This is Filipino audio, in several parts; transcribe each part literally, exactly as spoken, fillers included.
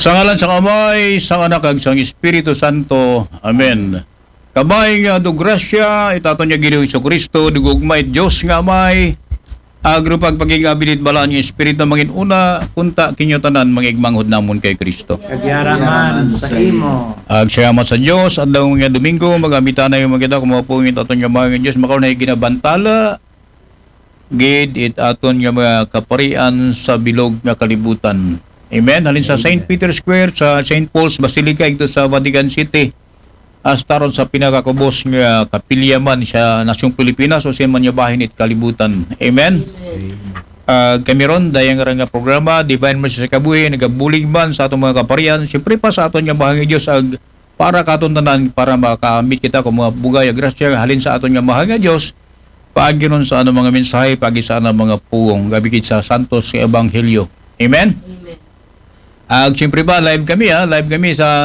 Sa ngalan sa Kamay, sa Anak, kag sa Espiritu Santo. Amen. Kabay nga do grasya, itaton niya Ginoong Kristo, dugugmay Diyos nga may, agro pagpaging abilit balaan ng Espiritu mangin una, kunta kinyo tanan mangigmanghod namon kay Kristo. Kagyaraman sa imo. Agsalamat sa Diyos, at daw nga Domingo, magamita na yung magkita, kumapungin aton nga mga Diyos, makaroon na yung ginabantala, gid it aton nga mga kaparian sa bilog nga kalibutan. Amen. Halin sa Saint Peter's Square, sa Saint Paul's Basilica, ito sa Vatican City. Astaron sa pinakakubos nga kapilyaman sa Nasyong Pilipinas o siya man niya bahin it kalibutan. Amen. Uh, kami ron, dayang nga programa, Divine Mercy sa Kabuhi, nagabulig man sa atong mga kaparian. Siyempre pa sa aton nga bahang Diyos, ag, para katon tanan, para makamit kita kung mga bugay, grasya, halin sa aton nga bahang Diyos, paagi ron sa ano mga mensahe, paagi sa ano mga puwong, gabikit sa Santos sa Ebanghelyo. Amen. Ag uh, siyempre ba, live kami ha, live kami sa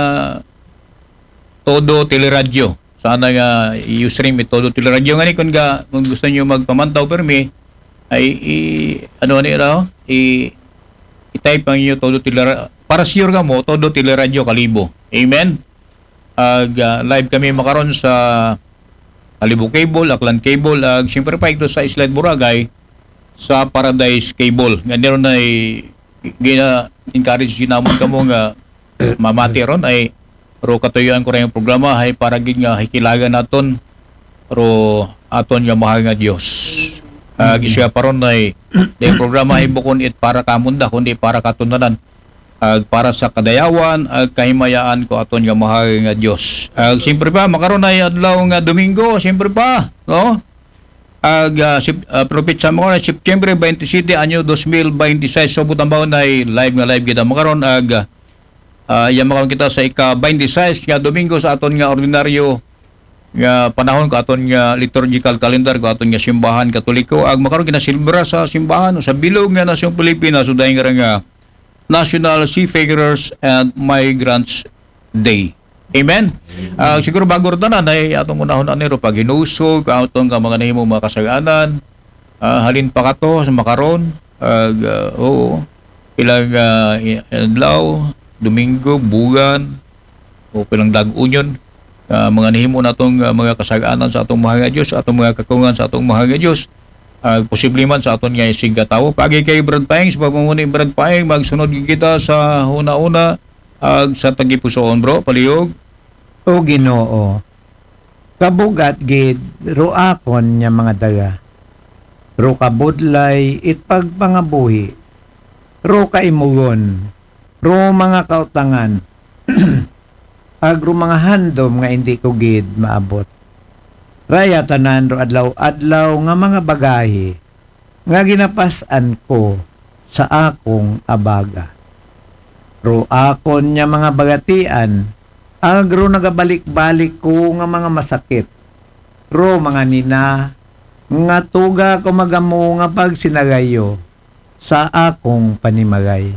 Todo Teleradyo. Sana nga i-stream it Todo Teleradyo. Nga ni kung, ga, kung gusto niyo magpamantaw per me, ay i, ano ni raw, i, i-type ang inyo Todo Teleradyo. Para sure ka mo, Todo Teleradyo Kalibo. Amen? Ag uh, live kami makaron sa Kalibo Cable, Aklan Cable. Ag siyempre pa ito sa Isla Boracay, sa Paradise Cable. Nga niron na gina-encourage ginamon ka mo nga mamati ron ay ro katuyuan ko rin yung programa ay para gid nga hikilagan naton ro aton nga mahal nga Dios. Uh, gisya paron ay yung programa ay bukon it para kamunda kundi para katunanan. Ag uh, para sa kadayawan ag uh, kahimayaan ko aton nga mahal nga Dios. Ag uh, siyempre pa makaron ay adlaw nga Domingo, siyempre pa, no? Ag uh, si, uh, prophet sa mga September twenty-seven anyo twenty twenty-six so butang baon ay live nga live kita makaron ag uh, yan makaron kita sa ika twenty-six nga Domingo sa aton nga ordinaryo nga panahon ko aton nga liturgical calendar ko aton nga simbahan Katoliko ag makaron kita silbra sa simbahan sa bilog nga nasyong Pilipinas so dahil nga National Seafarers and Migrants Day. Amen. Uh, siguro bago rin na ay atong unahon anero pag hinusog atong ka mga nahimo mga kasaganan uh, halin pa kato sa makaron ag uh, oo ilang uh, adlaw Domingo bugan o pilang dag-unyon uh, mga nahimo natong uh, mga kasaganan sa atong mahal nga Dios atong mga kakungan sa atong mahal nga Dios uh, posible man sa aton nga sigatawo pagi kay Brad Paeng sa pagmumuni Brad Paeng magsunod kita sa una-una ag sa tagipusoon bro palihog o Ginoo kabugat gid ro akon nya mga daga ro kabudlay it pagpangabuhi ro kaimugon ro mga kautangan ag ro mga handom nga hindi ko gid maabot raya tanan ro adlaw-adlaw nga mga bagahe nga ginapas-an ko sa akong abaga ro akon nya mga bagatian agro nagabalik-balik ko nga mga masakit ro mga nina nga tuga ko magamo nga pag sinagayo sa akong panimagay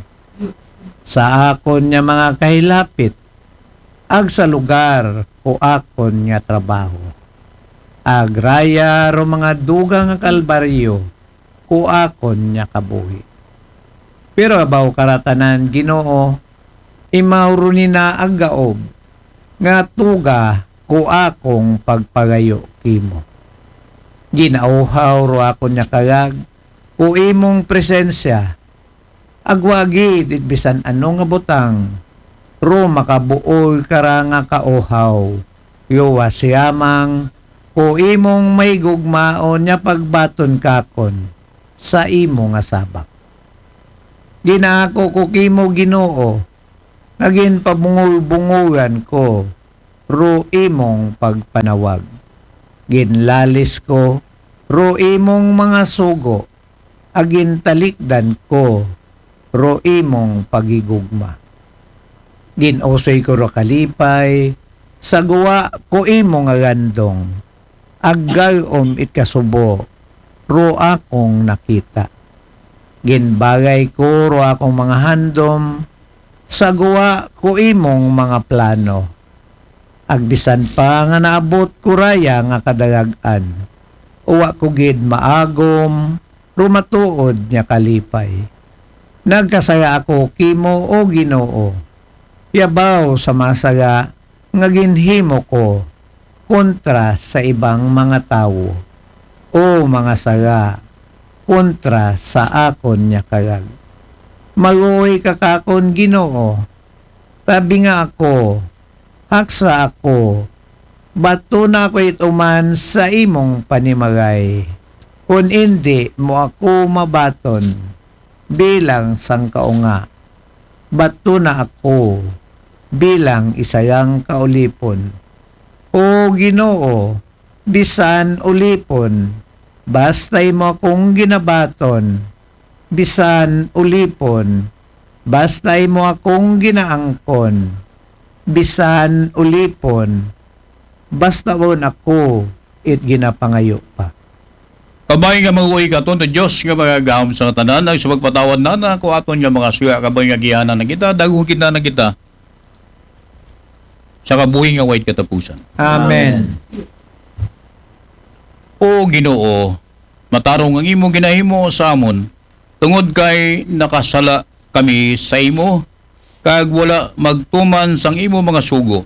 sa akon nya mga kahilapit ag sa lugar ko akon nga trabaho agraya ro mga duga nga kalbaryo ko akon nya kabuhi pero abaw karatanan Ginoo imauro ni na aggaob nga tuga ko akong pagpagayo kimo ginauhaw ro akon nya kagag ko imong presensya agwagi dit bisan ano nga butang ro makabuoy kara nga kauhaw yowa siyamang ko imong may gugmaon nya pagbaton kakon sa imo nga sabak ginako ko kimo Ginoo naging pabungol-bungulan ko ro imong pagpanawag ginlalis ko ro imong mga sugo agin talikdan ko ro imong pagigugma ginosoy ko ro kalipay sagwa ko imong agandong aggayom ikasubo ro akong nakita ginbagay ko ro akong mga handom sagwa ko imong mga plano agbisan pa nga naabot ko raya nga kadagagan uwa ko gid maagom rumatuod nya kalipay nagkasaya ako kimo o Ginoo yabaw sa masaga nga ginhimo ko kontra sa ibang mga tawo o mga saga kontra sa akon niya kagag. Mag-uwi ka kakon Ginoo, tabi nga ako, haksa ako, bato na ako ituman sa imong panimagay. Kung hindi mo ako mabaton bilang sangkaunga, bato na ako bilang isayang kaulipon. O Ginoo, bisan ulipon, basta'y mo akong ginabaton, bisan ulipon, basta'y mo akong ginaangkon, bisan ulipon, basta on ako it ginapangayo pa. Kabay nga mag-uwi ka to, to Diyos nga magagahom sa tanan, ang subagpatawad na na, kung aton nga mga suya, kabay nga gihanan na kita, daguhin kita na kita, sa kabuhi nga white katapusan. Amen. O Ginoo, matarong ang imo ginahimo sa amon, tungod kay nakasala kami sa imo, kag wala magtuman sang imo mga sugo.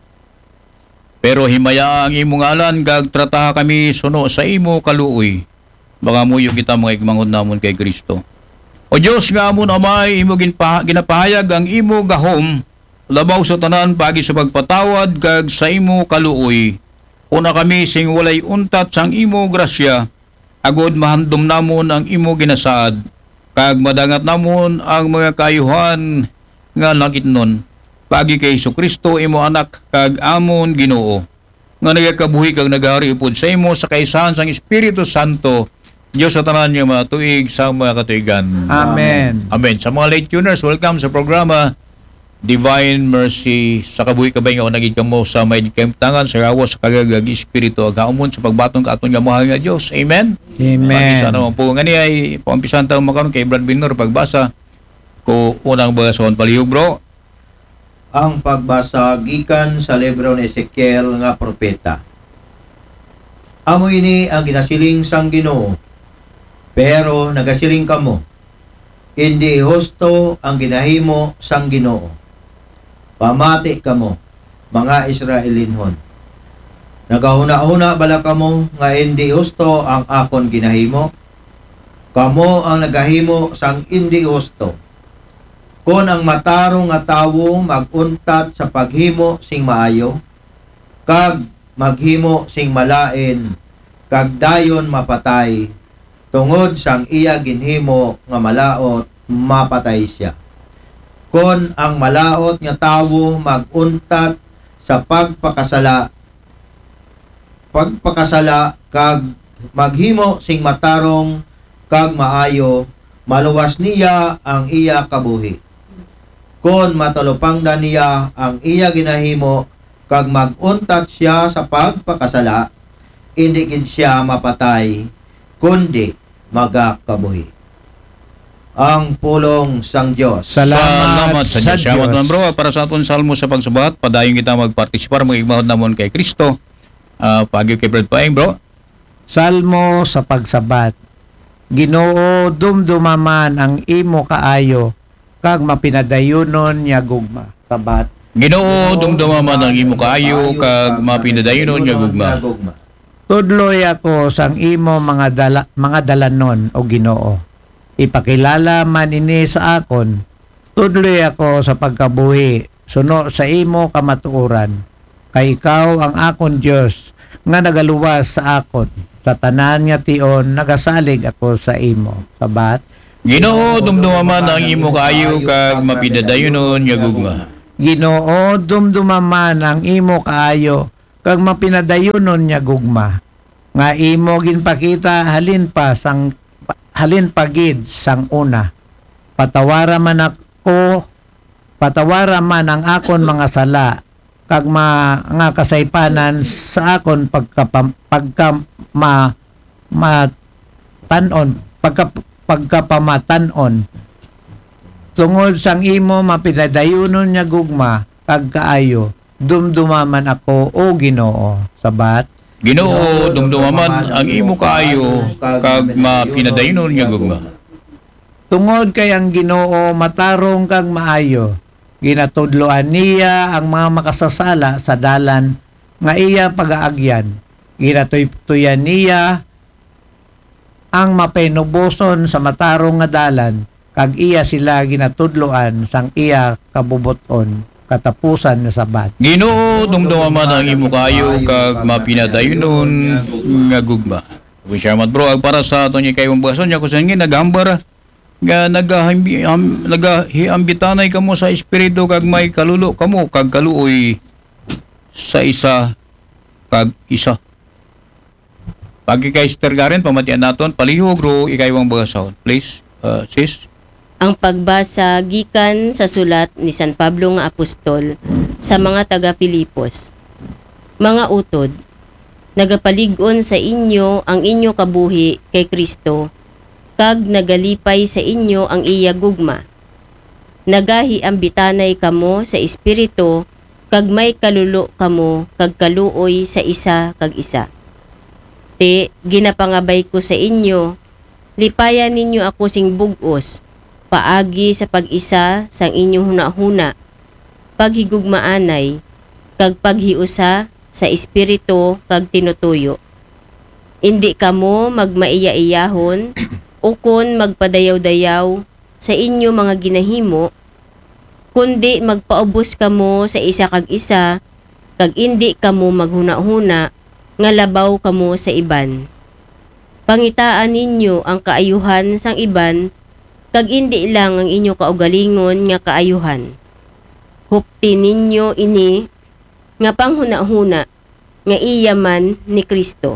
Pero himaya ang imo ngalan, kag trataha kami suno sa imo kaluoy, baka muyo kita mga igmangod namon kay Kristo. O Diyos nga amon amay, imo ginpa, ginapahayag ang imo gahom, labaw sa tanan pagi sa pagpatawad, kag sa imo kaluoy. Una kami sing walay untat sang imo grasya, agod mahandom namon ang imo ginasaad, kag madangat namon ang mga kayuhan nga langit nun, pagi kay Jesucristo imo anak kag amon Ginoo, nga nagakabuhi kag nagahari upod sa imo sa kaisahan sang Espiritu Santo, Diyos sa tanan niya mga tuig sa mga katuigan. Amen. Amen. Sa mga late tuners, welcome sa programa Divine Mercy. Sa kabuhi kabay nga naging kamo sa may tangan sa rawas sa kagagag Espiritu agaumon sa pagbatong ka aton nga mahal nga Diyos. Amen. Amen. Pag-isa naman po nga niya ay pampisan taong makaroon kay Brad Binor pagbasa ko unang bagasahon palihog bro. Ang pagbasa gikan sa libro ni Ezekiel nga propeta. Amo ini ang ginasiling sang Ginoo, pero nagasiling kamo, hindi husto ang ginahimo sang Ginoo. Pamati kamo, mga Israelinhon. Nagahuna-huna bala kamo nga hindi husto ang akon ginahimo? Kamo ang nagahimo sang hindi husto. Kon ang matarong nga tawo maguntat sa paghimo sing maayo, kag maghimo sing malain, kag dayon mapatay, tungod sang iya ginhimo nga malaot, mapatay siya. Kon ang malaot nga tawo maguntat sa pagpakasala, pagpakasala, kag maghimo sing matarong, kag maayo, maluwas niya ang iya kabuhi. Kon matalupangdan niya ang iya ginahimo, kag maguntat siya sa pagpakasala, hindi gid siya mapatay, kundi magakabuhi. Ang pulong sang Diyos. Salamat, Salamat sa sa Diyos. Salamat Diyos. man bro para sa aton salmo sa pagsubat. Padayon kita magpartisipar magigmahod namon kay Kristo. Uh, pagi kay Brad Paeng bro. Salmo sa pagsabat. Ginoo, dumdumaman ang imo kaayo, kag mapinadayunon niya gugma. Sabat. Ginoo, dumdumaman ang imo kaayo kag mapinadayonon nga gugma. Tudloy ako sang imo mga dala, mga dalanon o Ginoo. Ipakilala man ini sa akon. Tudloy ako sa pagkabuhi, suno sa imo kamatuoran. Kay ikaw ang akon Dios nga nagaluwas sa akon. Sa tanan nga tion nagasalig ako sa imo. Sabat. Ginoo, dumdumaman ang imo kaayo kag mapinadayonon nga gugma. Ginoo, dumdumaman ang imo kaayo kag mapinadayonon niya gugma. Nga imo ginpakita halin pa sang halin pagid sang una. Patawara man ako, patawara man ang akon mga sala, kag mga kasaypanan sa akon pagka pagka ma matanon, pagka pagkapamatanon. Tungod sang imo mapinadayonon niya gugma kag kaayo, dumdumaman ako o Ginoo. Sabat. Ginoo, dumdumaman ang imo kaayo kag mapinadayonon nga gugma. Tungod kay ang Ginoo matarong kag maayo, ginatudloan niya ang mga makasasala sa dalan nga iya pagaagyan. Ginatuy-tuyan niya ang mapenuboson sa matarong nga dalan, kag iya sila ginatudloan sang iya kabubuton katapusan nga sabat. Ginoo, dumduman ang imo kayo kag mapinadayonon nga gugma. Kung siya mat bro, ag para sa ato niya kayo bagason niya kung saan nagambara nga nagahambi am, nagahiambitanay kamo sa espiritu kag may kalulo kamo kag kaluoy sa isa kag isa. Pagi kay Sister Karen, pamatian naton, palihog ro ikaywang bagasahon. Please, uh, sis. Ang pagbasa gikan sa sulat ni San Pablo nga apostol sa mga taga-Filipos. Mga utod, nagapalig-on sa inyo ang inyo kabuhi kay Kristo, kag nagalipay sa inyo ang iya gugma. Nagahi ang bitanay kamo sa espiritu, kag may kalulo kamo kag kaluoy sa isa kag isa. Te, ginapangabay ko sa inyo, lipayan ninyo ako sing bugos, paagi sa pag-isa sang inyong hunahuna, paghigugmaanay, kag paghiusa sa espiritu kag tinutuyo. Indi kamo magmaiya-iyahon, ukon magpadayaw-dayaw sa inyo mga ginahimo, kundi magpaubos kamo sa isa kag isa, kag indi kamo maghuna-huna, nga labaw kamo sa iban. Pangitaan ninyo ang kaayuhan sang iban, kag indi lang ang inyo kaugalingon nga kaayuhan. Hupti ninyo ini nga panghuna-huna nga iya man ni Kristo.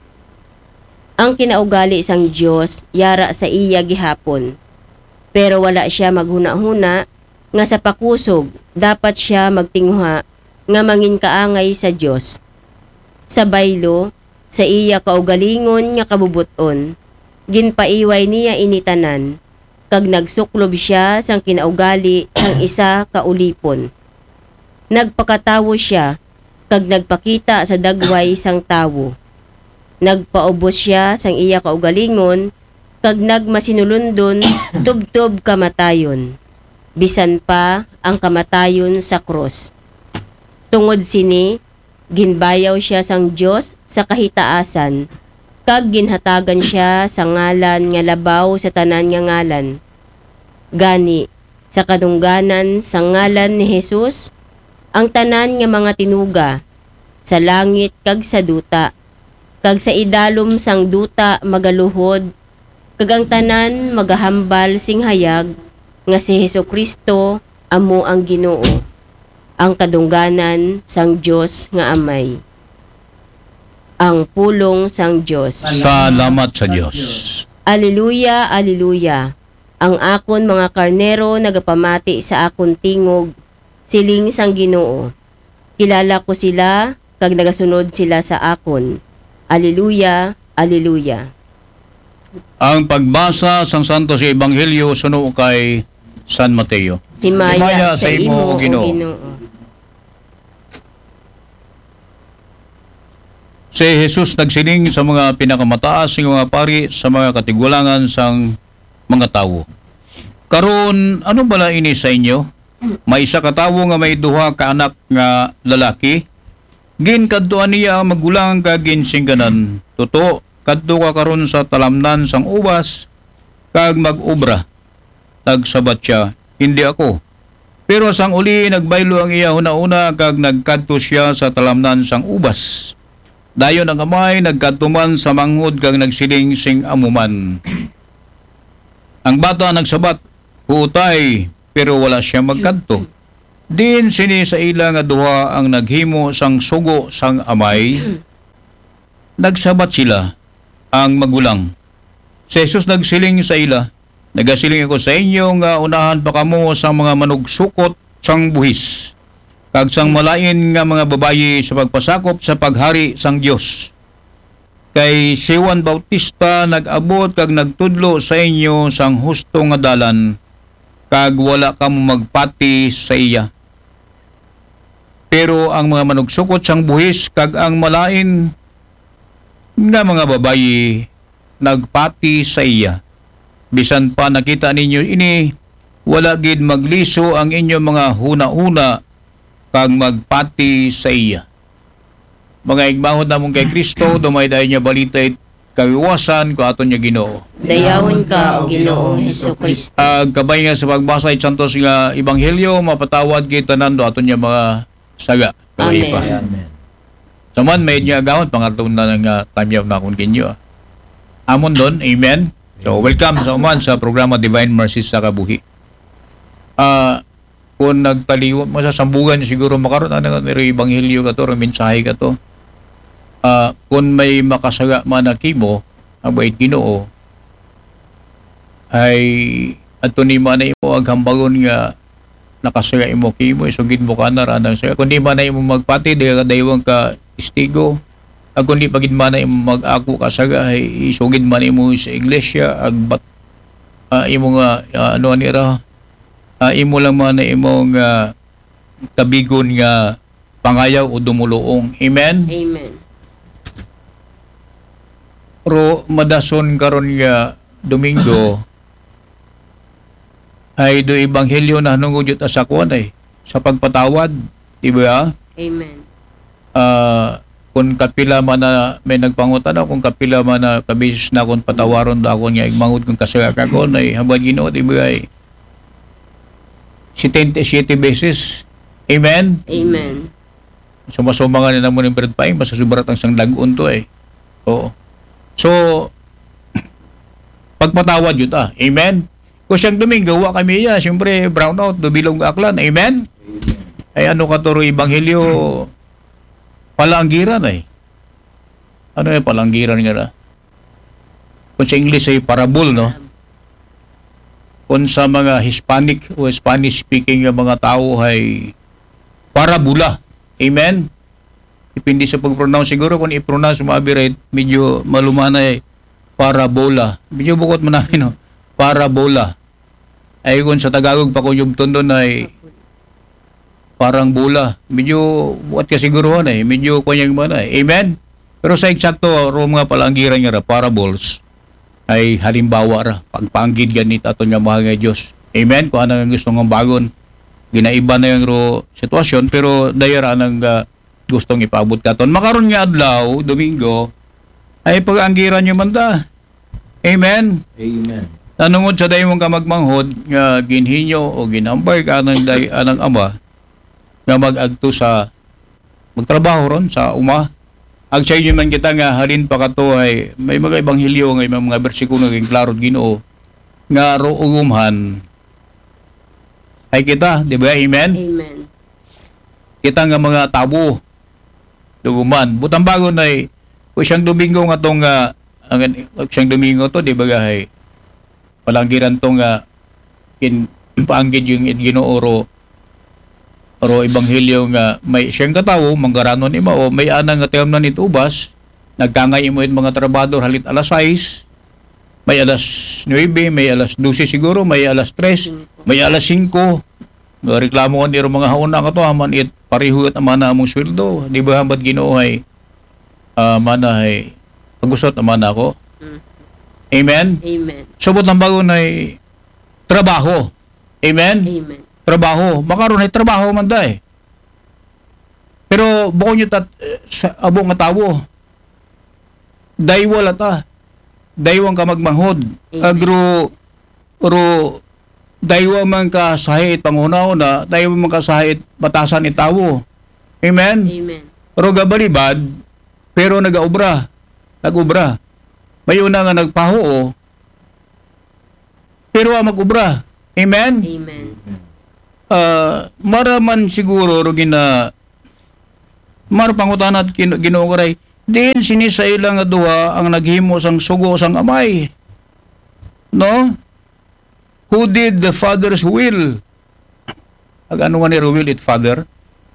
Ang kinaugali sang Dios yara sa iya gihapon, pero wala siya maghuna-huna nga sa pakusog dapat siya magtinguha nga mangin kaangay sa Dios. Sa baylo, sa iya kaugalingon nga kabubuton, ginpaiway niya initanan, kag nagsuklob siya sang kinaugali sang isa kaulipon. Nagpakatawo siya, kag nagpakita sa dagway sang tawo. Nagpaubos siya sang iya kaugalingon, kag nagmasinulundon tubtob kamatayon. Bisan pa ang kamatayon sa krus. Tungod sini, ginbayaw siya sang Dios sa kahitaasan, kag ginhatagan siya sa ngalan nga labaw sa tanan nga ngalan. Gani, sa kadungganan sa ngalan ni Jesus, ang tanan nga mga tinuga, sa langit kag sa duta, kag sa idalom sang duta magaluhod, kag ang tanan magahambal sing hayag, nga si Hesukristo amo ang Ginoo, ang kadungganan sang Dios nga Amay. Ang pulong sang Dios. Salamat sa Diyos. Aleluya, aleluya. Ang akon mga karnero nagapamati sa akon tingog, siling sang Ginoo. Kilala ko sila, kag nagasunod sila sa akon. Aleluya, aleluya. Ang pagbasa sang Santo sa Ebanghelyo suno kay San Mateo. Himaya sa imo, o o Ginoo. Ginoo. Si Jesus nagsiling sa mga pinakamataas ng mga pari sa mga katigulangan sang mga tawo. Karon, ano bala ini sa inyo? May isa ka tawo nga may duha ka anak nga lalaki. Gin kadtuan niya ang magulang kag ginsingganan. Totoo, kadto ka karon sa talamnan sang ubas kag mag-obra. Nagsabat siya, hindi ako. Pero sang uli nagbaylo ang iya huna-una kag nagkadto siya sa talamnan sang ubas. Dayon ang amay nagkatuman sa manghod kag nagsiling sing amuman. Ang bata nagsabat, hutay, pero wala siya magkadto. Din sini sa ila nga duha ang naghimo sang sugo sang amay. Nagsabat sila ang magulang. Si Jesus nagsiling sa ila, nagasiling ako sa inyo nga unahan pa kamo sa mga manugsukot sang buhis. Kag sang malain nga mga babayi sa pagpasakop sa paghari sang Dios. Kay si Juan Bautista nag-abot kag nagtudlo sa inyo sang husto nga dalan, kag wala kamo magpati sa iya. Pero ang mga manugsukot sang buhis kag ang malain nga mga babayi nagpati sa iya. Bisan pa nakita ninyo ini, wala gid magliso ang inyong mga huna-huna kang magpati sa iya. Mga igmahod namong kay Kristo, dumay dayon niya balita it kawiwasan ko aton niya Ginoo. Dayawon ka o Ginoong Hesukristo. Ag kabay nga sa pagbasa it santos nga ebanghelyo, mapatawad kita nando aton niya mga saga. Amen. Pa. Amen. Saman may niya gawon pangatlo na nga tamyaw na kun kinyo. Amon don, amen. So welcome sa uman sa programa Divine Mercy sa Kabuhi. Ah, kung nagpaliw mo sa sambugan siguro makaroon ano nga ebanghelyo ka to, mensahe ka to. Ah, kung may makasaga man na kimo, ang bait Ginoo ay ato ni man imo ang hambagon nga nakasaga imo kimo isugid mo ka na ranang saga. Kundi man imo magpati di ka daywang ka istigo. Ag kundi pagid man imo mag-ako ka saga ay isugid man imo sa iglesia ag bat ah, imo nga ah, ano anira ah, imo lang man imong uh, tabigon nga pangayaw o dumuluong. Amen. Amen. Ro madason karon nga Domingo ay do ebanghelyo na hanungod sa kuan ay sa pagpatawad, di ba? Amen. Ah, kung kapila man na may nagpangutan ako, kung kapila man na kabisis na akong patawaron da ako niya igmangod kung kasagak ako na hambad Ginoo, di ba ay seventy-seven beses. Amen. Amen. Sumasuma nga na naman yung bread pie, masasubarat ang sang lagun to eh. Oo. So, pagpatawad yun ta. Amen. Kung siyang Domingo, wa kami ya, siyempre brown out, dubilong aklan. Amen. Ay ano ka to, ebanghelyo, palanggiran eh. Ano yung palanggiran nga na? Kung sa English ay parable, no? Kung sa mga Hispanic o Spanish speaking ng mga tao ay parabula. Amen? Depende sa pag-pronounce siguro kung i-pronounce maabi medyo malumana ay parabola. Medyo bukot mo namin, no? Parabola. Ay kung sa Tagalog pa kung yung tondo na ay parang bola. Medyo bukat ka siguruhan eh. Medyo kanyang mana eh. Amen? Pero sa eksakto, ro mga palanggiran nga ra, parables, ay halimbawa ra. Pagpanggid ganit ato nga mga nga Diyos. Amen? Kung anong gusto nga bagon, ginaiba na yung ro sitwasyon, pero dayara anang uh, gustong ipabot katon. Makaroon nga adlaw, Domingo, ay pag-anggiran nyo man ta. Amen? Amen. Nanungod sa dayon ka magmanghod nga ginhinyo o ginambay ka anang, day, anang ama nga mag-agto sa magtrabaho ron sa uma. Ag sa inyo man kita nga halin pa kato ay may mga ebanghelyo nga may mga bersikulo nga klaro Ginoo nga roogumhan ay kita, di ba? Amen? Amen. Kita nga mga tabo duguman. Butang bago na ay kung siyang Domingo nga tong nga ang siyang Domingo to, di ba gahay palanggiran to nga in paanggid yung Ginoo ro ro ebanghelyo nga may siyang katawo manggaranon ima o may anang nga tiyam na nitubas nagkangay imo mga trabador halit alas sais, may alas nuebe, may alas dose siguro, may alas tres, may alas singko. Reklamo ko niro mga hauna ka to haman it pareho at amana among sweldo, di ba hambad Ginoo ay uh, mana ay pagusot amana ako. Amen. Amen. Subot lang bago na trabaho. Amen. Amen. Trabaho. Makaroon ay trabaho man da eh. Pero bukod nyo tat, sa abong nga tawo, daywal ata. Daywang ka magmanghod. Agro, ro, daywa man ka sahit pangunaw na, daywa man ka sahit batasan ni tawo. Amen? Amen. Pero gabalibad, pero nag-aubra. Nag-ubra. May una nga nagpaho, pero ang mag-ubra. Amen? Amen. Uh, maraman siguro ro gina mar pangutan at ginuuray din sinisa ilang nga duha ang naghimo sang sugo sang amay, no? Who did the father's will? Ag ano nga ni will it father,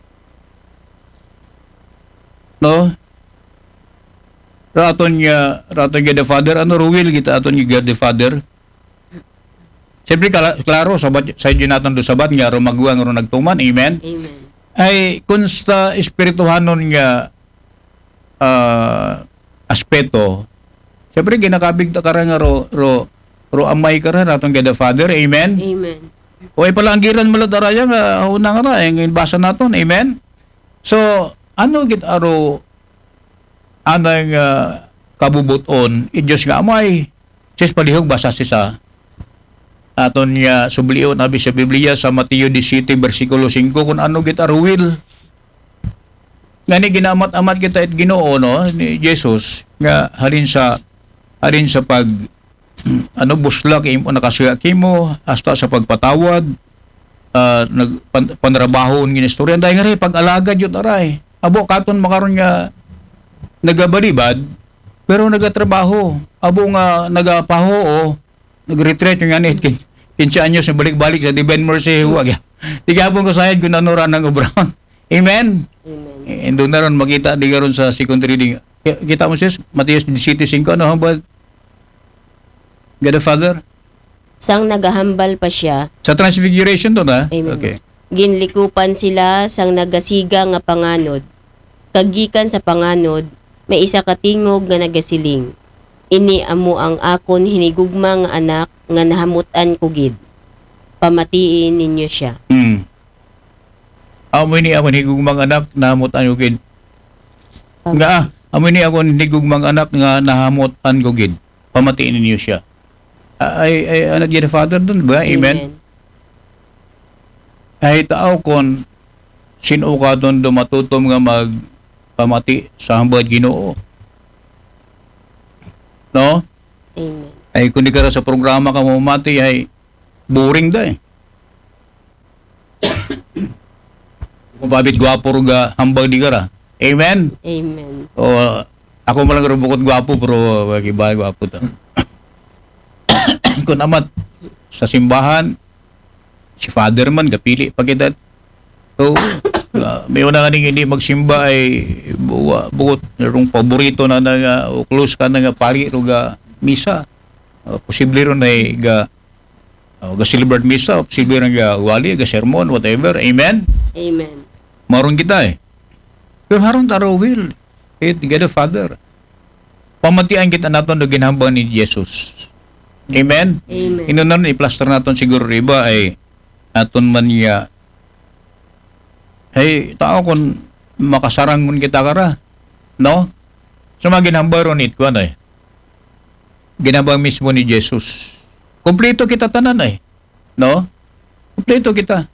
no? Raton niya raton niya the father, ano will kita aton niya the father. Siyempre, klaro, sabat, sa Jonathan do sabat nga, rumagwa nga ro nagtuman, amen? Amen. Ay, kung sa espirituhanon nga uh, aspeto, siyempre, ginakabig ta ka nga ro, ro, ro amay ka rin, atong the Father, amen? Amen. O ay palanggiran mo lang daraya nga una nga ra yung basa naton. Amen. So ano gid aro anang uh, kabubuton i Dios nga amay sis palihog basa si sa aton niya sublion abi sa Biblia sa Mateo seventeen bersikulo five kung ano gid aro will ngani ginamat-amat kita it Ginoo no ni Jesus nga halin sa halin sa pag ano buslak imo nakasuya kimo hasta sa pagpatawad uh, nag pan, panrabahon ngin istorya dahil nga rin pag-alagad yun aray abo katon makaron nga nagabalibad pero nagatrabaho abo nga nagapaho o nag-retreat yung anit kin kinsa anyos na balik-balik sa Divine Mercy huwag tigapon ko sayad kung ano ran ng obran amen Amen. and doon na ron makita di karon sa second reading kita mo sis Mateo seventeen five ano hambal God the Father Sang nagahambal pa siya, sa transfiguration to na Amen. okay ginlikupan sila sang nagasiga nga panganod. Kagikan sa panganod, may isa katingog nga nagasiling. Ini amo ang akon hinigugma nga anak nga nahamutan ko gid. Pamatiin ninyo siya. mm. Amo ni ako higugmang anak nahamutan ko gid nga ah, amo ni ako higugmang anak nga nahamutan ko gid pamatiin niyo siya. Ay, ay, ano the Father dun ba? Amen. Ay, tao kon sino ka dun dumatutom nga magpamati sa hambad Ginoo. No? Amen. Ay, kung di ka ra sa programa ka mamati, ay boring da eh. Kung babit gwapo ro ga hambag di ka ra. Amen? Amen. O, ako malang ro bukod gwapo, pero wagi ba gwapo ta. Kung amat sa simbahan si Father man gapili pagkitat so uh, may una nga hindi magsimba ay buwa bukod rong paborito na nga o close ka na nga pari ro ga misa uh, posible ron ay ga uh, ga celebrate misa posible ron ga wali ga sermon whatever amen Amen. maron kita eh pero haron taro will it God the Father pamatian kita naton do ginhambang ni Jesus. Amen? Amen. Inunan, i-plaster natin siguro riba ay aton man niya hey, tao kung makasarang mun kita kara. No? So, mga ginambaro ni Itkuan ay ginambang mismo ni Jesus. Kompleto kita tanan ay. No? Kompleto kita.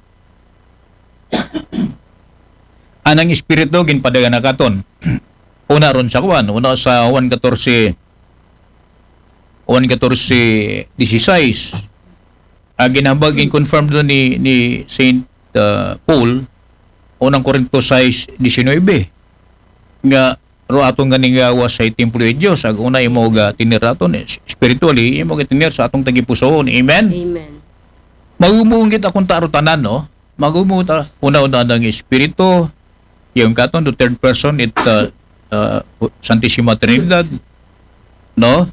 Anang espiritu ginpadaga na katon. Una ron sa kuwan. Una sa one fourteen one fourteen sixteen uh, ginambag in confirmed doon ni ni Saint uh, Paul unang Korinto six nineteen nga ro atong ganing gawa sa templo ni Dios ag una imo ga tiniraton eh, spiritually imo ga tinir sa atong tagipusoon. Amen. Amen. Magumuong kita kung taro tanan no magumuong ta una-una ng espiritu yung katon the third person it uh, uh, Santissima Trinidad no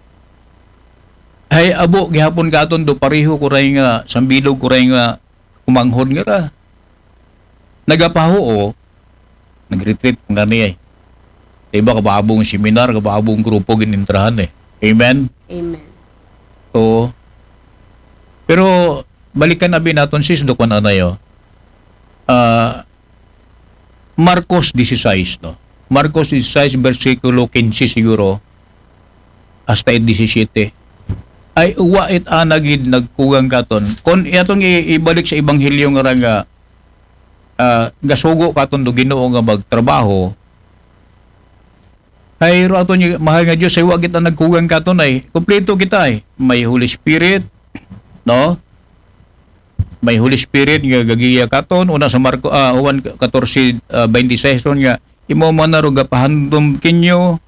ay abo gihapon katon do pareho ko ray nga sambilog ko ray nga kumanghod nga ra nagapaho o nagretreat nga ni ay diba kababong seminar kababong grupo ginintrahan eh amen Amen. so pero balikan na bin naton sis do kun anayo uh, Marcos sixteen no Marcos sixteen bersikulo fifteen siguro hasta seventeen ay uwa it anagid nagkugang katon kon atong ibalik sa ebanghelyo nga ra nga uh, gasugo katon do Ginoo nga magtrabaho ay ro aton mahal nga Dios ay wa kita nagkugang katon ay kompleto kita ay may Holy Spirit no may Holy Spirit nga gagiya katon una sa Marco uh, one fourteen twenty-six nga imo man na ro gapahandom kinyo